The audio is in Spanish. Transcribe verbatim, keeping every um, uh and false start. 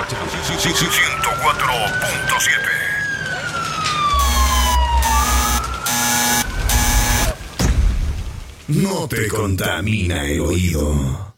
ciento cuatro punto siete. No te contamina el oído.